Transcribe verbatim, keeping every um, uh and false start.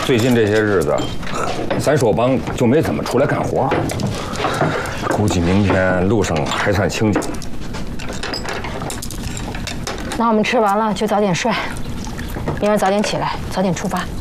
最近这些日子，咱说帮就没怎么出来干活，估计明天路上还算清静。 那我们吃完了就早点睡，明儿早点起来，早点出发。